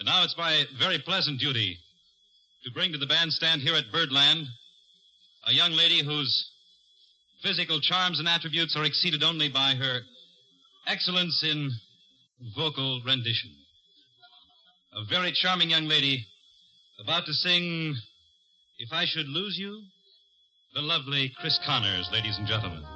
And now it's my very pleasant duty to bring to the bandstand here at Birdland a young lady whose physical charms and attributes are exceeded only by her excellence in vocal rendition. A very charming young lady about to sing If I Should Lose You, the lovely Chris Connors, ladies and gentlemen.